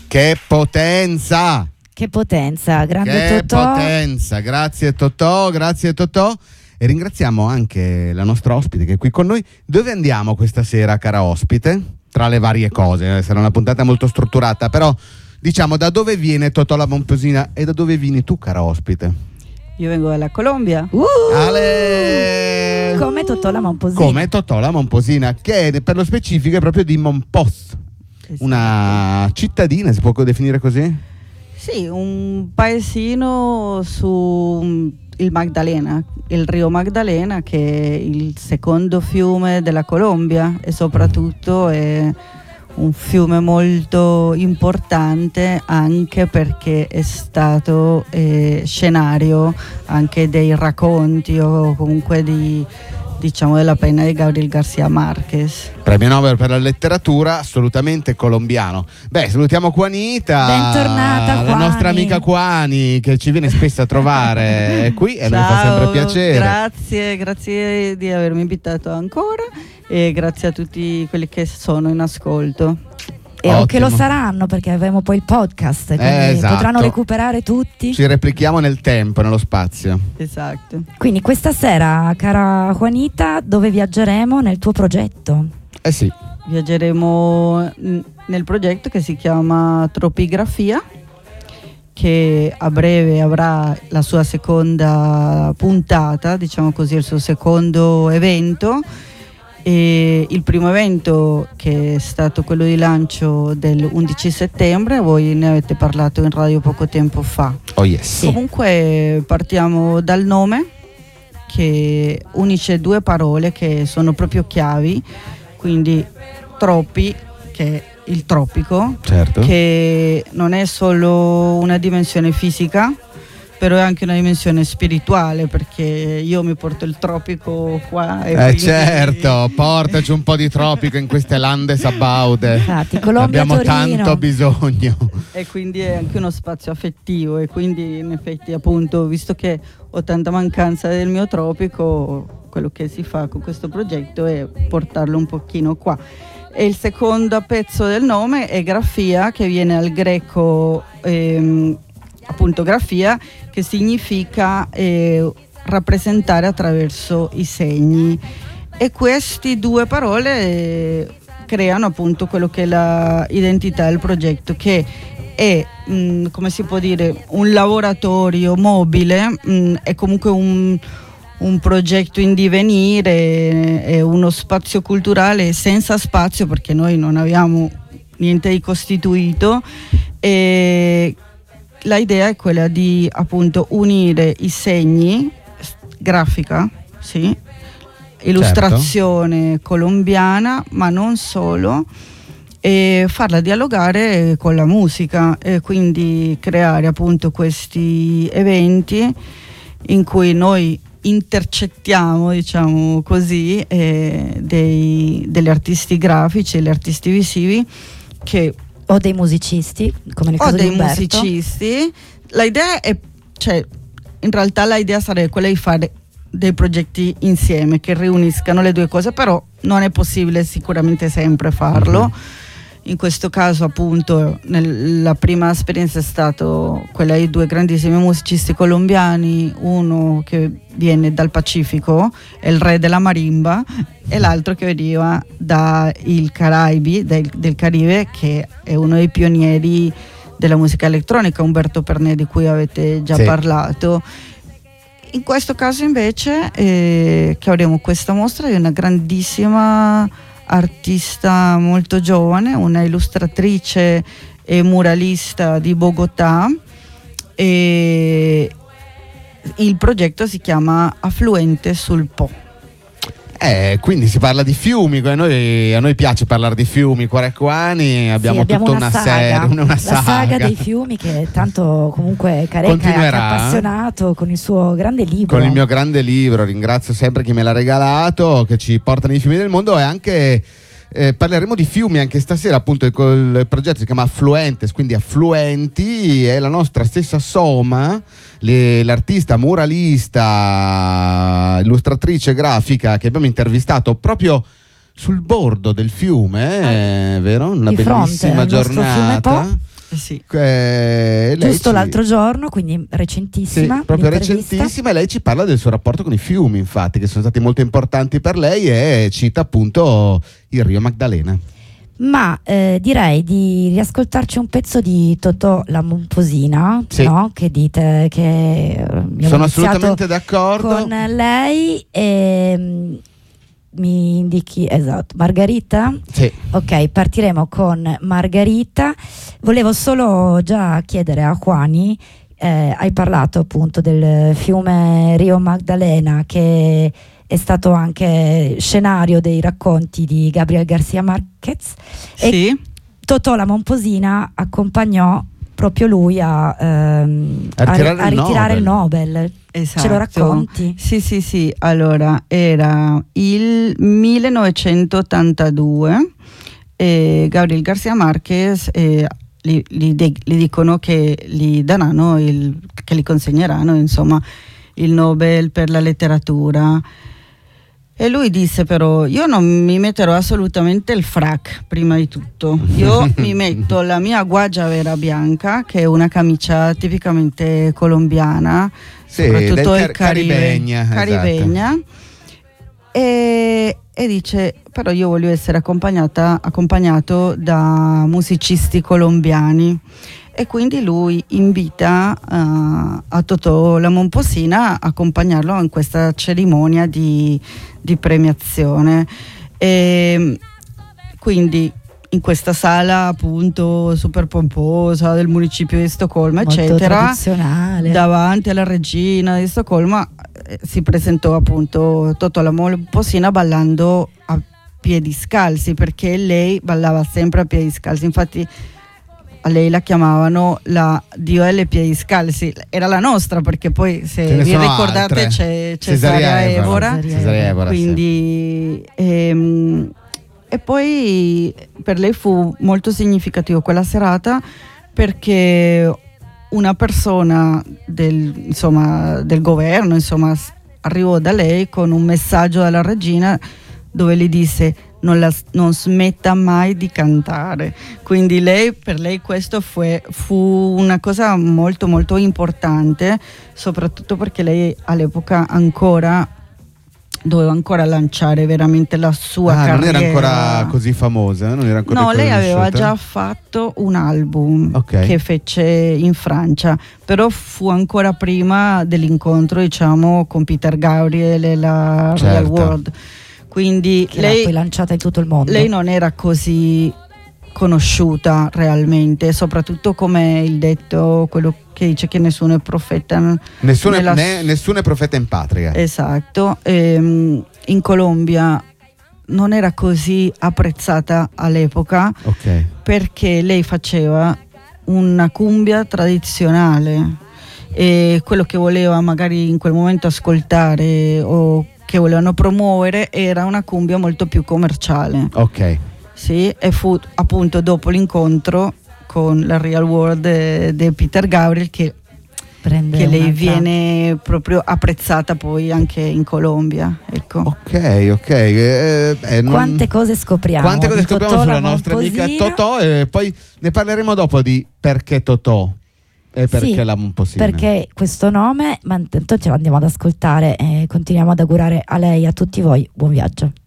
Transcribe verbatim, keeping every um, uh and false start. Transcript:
Che potenza! Che potenza, grande che Totò. potenza, grazie Totò, grazie Totò. E ringraziamo anche la nostra ospite che è qui con noi. Dove andiamo questa sera, cara ospite? Tra le varie cose, sarà una puntata molto strutturata, però diciamo da dove viene Totò La Momposina e da dove vieni tu, cara ospite? Io vengo dalla Colombia. Uh, Ale! Come Totò La Momposina. Come Totò La Momposina, che è, per lo specifico è proprio di Monpós, una cittadina, si può definire così? Sì, un paesino su il Magdalena, il Rio Magdalena, che è il secondo fiume della Colombia e soprattutto è un fiume molto importante anche perché è stato eh, scenario anche dei racconti o comunque di, diciamo, della penna di Gabriel García Márquez. Premio Nobel per la letteratura, assolutamente colombiano. Beh, salutiamo Juanita, bentornata la Juani. nostra amica Juani, che ci viene spesso a trovare qui e Ciao, mi fa sempre piacere. Grazie, grazie di avermi invitato ancora e grazie a tutti quelli che sono in ascolto. E o che lo saranno, perché avremo poi il podcast, quindi eh, esatto. potranno recuperare tutti. Ci replichiamo nel tempo, nello spazio. Esatto. Quindi questa sera, cara Juanita, dove viaggeremo nel tuo progetto? Eh sì. Viaggeremo nel progetto che si chiama Tropigrafia, che a breve avrà la sua seconda puntata, diciamo così, il suo secondo evento. E il primo evento, che è stato quello di lancio dell'undici settembre, voi ne avete parlato in radio poco tempo fa. Oh yes. Sì. Comunque partiamo dal nome, che unisce due parole che sono proprio chiavi, quindi tropi, che è il tropico, certo, che non è solo una dimensione fisica, però è anche una dimensione spirituale, perché io mi porto il tropico qua e eh quindi... certo, portaci un po' di tropico in queste lande sabaude. Infatti, Colombia, abbiamo Torino. tanto bisogno. E quindi è anche uno spazio affettivo, e quindi in effetti, appunto, visto che ho tanta mancanza del mio tropico, quello che si fa con questo progetto è portarlo un pochino qua. E il secondo pezzo del nome è grafia, che viene al greco ehm, appunto grafia, che significa eh, rappresentare attraverso i segni, e questi due parole eh, creano appunto quello che è l'identità del progetto, che è mh, come si può dire, un laboratorio mobile, mh, è comunque un, un progetto in divenire, è uno spazio culturale senza spazio, perché noi non abbiamo niente di costituito, e la idea è quella di appunto unire i segni, grafica, sì, illustrazione certo. colombiana, ma non solo, e farla dialogare con la musica, e quindi creare appunto questi eventi in cui noi intercettiamo, diciamo così, eh, dei, degli artisti grafici e gli artisti visivi che o dei musicisti, come nel o caso dei di Umberto. musicisti. La idea è, cioè, in realtà la idea sarebbe quella di fare dei progetti insieme che riuniscano le due cose, però non è possibile sicuramente sempre farlo. Mm-hmm. In questo caso, appunto, nel, la prima esperienza è stata quella di due grandissimi musicisti colombiani, uno che viene dal Pacifico, è il re della marimba, e l'altro che veniva dai Caraibi, del, del Caribe, che è uno dei pionieri della musica elettronica, Umberto Pernè, di cui avete già sì. parlato. In questo caso invece eh, che avremo questa mostra di una grandissima artista molto giovane, una illustratrice e muralista di Bogotà, e il progetto si chiama Affluente sul Po. Eh, quindi si parla di fiumi, a noi, a noi piace parlare di fiumi, Cuarecuani, abbiamo, sì, abbiamo tutta una, una serie, una, una saga. La saga dei fiumi, che tanto comunque Careca è appassionato con il suo grande libro. Con il mio grande libro, ringrazio sempre chi me l'ha regalato, che ci porta nei fiumi del mondo, e anche eh, parleremo di fiumi anche stasera, appunto il progetto si chiama Affluentes, quindi affluenti, è la nostra stessa Soma, le, l'artista muralista, illustratrice grafica che abbiamo intervistato proprio sul bordo del fiume, eh, vero? Una di bellissima fronte, giornata. sì. Eh, lei Giusto ci... l'altro giorno, quindi recentissima. Sì, proprio recentissima, e lei ci parla del suo rapporto con i fiumi, infatti, che sono stati molto importanti per lei, e cita appunto il Rio Magdalena. Ma eh, direi di riascoltarci un pezzo di Totò la Momposina, sì. no? Che dite che sono assolutamente d'accordo con lei. E mi indichi, esatto, Margherita? Sì. Ok, partiremo con Margherita. Volevo solo già chiedere a Juani, eh, hai parlato appunto del fiume Rio Magdalena, che è stato anche scenario dei racconti di Gabriel García Márquez, sì. e Totò la Momposina accompagnò proprio lui a, ehm, a ritirare, a, a il, ritirare Nobel. il Nobel. Esatto. Ce lo racconti? Sì, sì, sì. Allora, era il millenovecentottantadue e Gabriel García Márquez eh, gli, gli, de- gli dicono che gli daranno il, che gli consegneranno, insomma, il Nobel per la letteratura. E lui disse però: io non mi metterò assolutamente il frac, prima di tutto. Io mi metto la mia guagia vera bianca, che è una camicia tipicamente colombiana, sì, soprattutto del il car- Caribe, Caribegna, Caribegna. Esatto. E, e dice: però io voglio essere accompagnata, accompagnato da musicisti colombiani. E quindi lui invita uh, a Totò la Momposina a accompagnarlo in questa cerimonia di, di premiazione. E quindi in questa sala appunto super pomposa del municipio di Stoccolma, molto eccetera, tradizionale, davanti alla regina di Stoccolma eh, si presentò appunto Totò la Momposina ballando a piedi scalzi, perché lei ballava sempre a piedi scalzi. Infatti a lei la chiamavano la Dio delle piedi scalzi, era la nostra, perché poi se vi ricordate altre. c'è Cesaria Evora, Cesaria Evora, quindi sì. ehm, e poi per lei fu molto significativo quella serata, perché una persona del, insomma, del governo insomma, arrivò da lei con un messaggio dalla regina dove le disse: non, la, non smetta mai di cantare. Quindi lei, per lei questo fu, fu una cosa molto molto importante, soprattutto perché lei all'epoca ancora doveva ancora lanciare veramente la sua ah, carriera. Non era ancora così famosa, non era ancora no, lei conosciuta. aveva già fatto un album okay. che fece in Francia, però fu ancora prima dell'incontro, diciamo, con Peter Gabriel e la certo. Real World. Quindi che lei, poi lanciata in tutto il mondo. Lei non era così conosciuta realmente, soprattutto come il detto, quello che dice che nessuno è profeta. Nessuno, nella... ne, nessuno è profeta in patria. Esatto. Ehm, in Colombia non era così apprezzata all'epoca, okay. perché lei faceva una cumbia tradizionale e quello che voleva magari in quel momento ascoltare o che volevano promuovere era una cumbia molto più commerciale. Ok. Sì, e fu appunto dopo l'incontro con la Real World di Peter Gabriel che, che lei viene proprio apprezzata poi anche in Colombia. Ecco. Ok, ok. Eh, eh, non... Quante cose scopriamo. Quante cose scopriamo Totò, sulla nostra amica Totò, e poi ne parleremo dopo di perché Totò. E perché sì, la Momposina? Perché questo nome, ma intanto ce l'andiamo ad ascoltare e continuiamo ad augurare a lei e a tutti voi buon viaggio.